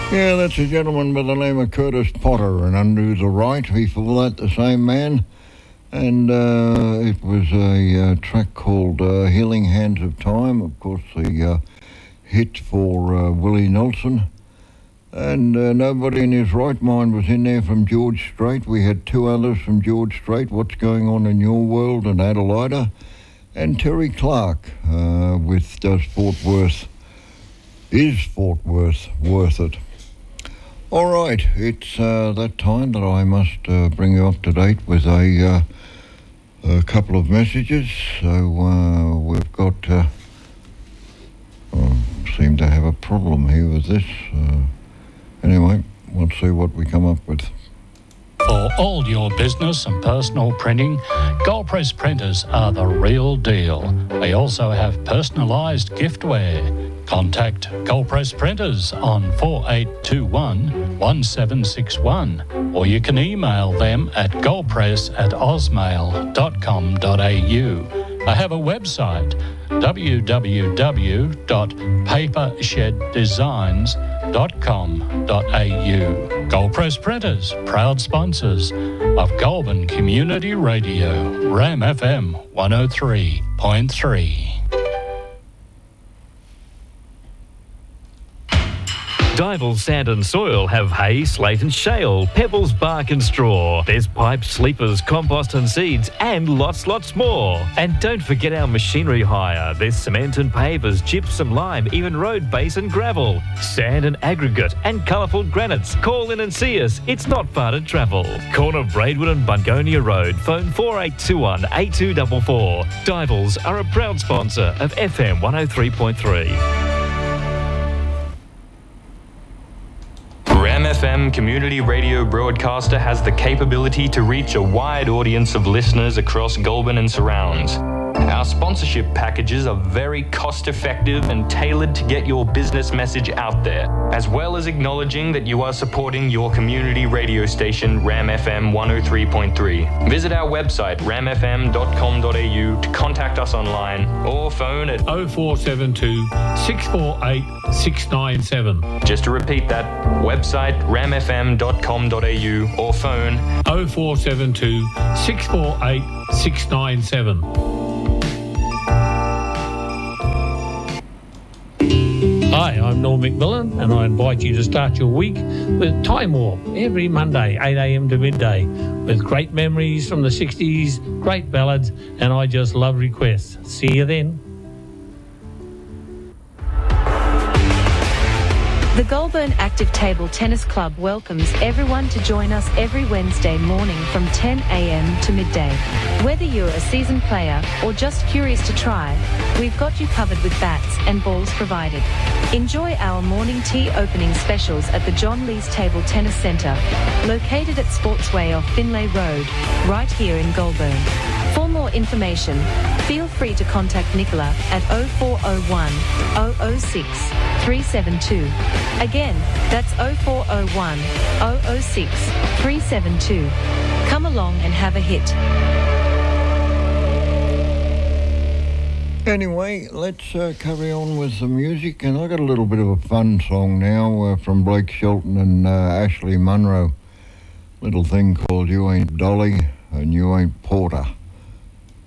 Yeah, that's a gentleman by the name of Curtis Potter, and Undo the Right. Before that, the same man. And it was a track called Healing Hands of Time, of course, the hit for Willie Nelson. And Nobody in His Right Mind was in there from George Strait. We had two others from George Strait, What's Going On in Your World, and Adelaida. And Terry Clark with Is Fort Worth Worth It? All right, it's that time that I must bring you up to date with a couple of messages. So we've got... seem to have a problem here with this. Anyway, we'll see what we come up with. For all your business and personal printing, Gold Press printers are the real deal. They also have personalised giftware. Contact Gold Press Printers on 4821 1761, or you can email them at goldpress@osmail.com.au. They have a website, www.papersheddesigns.com.au. Gold Press Printers, proud sponsors of Goulburn Community Radio, Ram FM 103.3. Dival Sand and Soil have hay, slate and shale, pebbles, bark and straw. There's pipes, sleepers, compost and seeds, and lots more. And don't forget our machinery hire. There's cement and pavers, gypsum, lime, even road base and gravel, sand and aggregate, and colourful granites. Call in and see us. It's not far to travel. Corner Braidwood and Bungonia Road. Phone 4821 8244. Divals are a proud sponsor of FM 103.3. Ram FM Community Radio Broadcaster has the capability to reach a wide audience of listeners across Goulburn and surrounds. Our sponsorship packages are very cost-effective and tailored to get your business message out there, as well as acknowledging that you are supporting your community radio station, Ram FM 103.3. Visit our website, ramfm.com.au, to contact us online or phone at 0472 648 697. Just to repeat that, website ramfm.com.au or phone 0472 648 697. Hi, I'm Norm McMillan, and I invite you to start your week with Time Warp every Monday, 8 a.m. to midday, with great memories from the 60s, great ballads, and I just love requests. See you then. The Goulburn Active Table Tennis Club welcomes everyone to join us every Wednesday morning from 10 a.m. to midday. Whether you're a seasoned player or just curious to try, we've got you covered with bats and balls provided. Enjoy our morning tea opening specials at the John Lees Table Tennis Centre, located at Sportsway off Finlay Road, right here in Goulburn. For more information, feel free to contact Nicola at 0401 006 372. Again, that's 0401 006 372. Come along and have a hit. Anyway, let's carry on with some music, and I got a little bit of a fun song now from Blake Shelton and Ashley Munro. Little thing called You Ain't Dolly and You Ain't Porter.